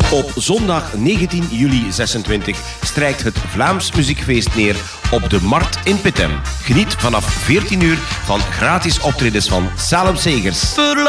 Op zondag 19 juli 26 strijkt het Vlaams Muziekfeest neer op de Markt in Pittem. Geniet vanaf 14 uur van gratis optredens van Salem Segers.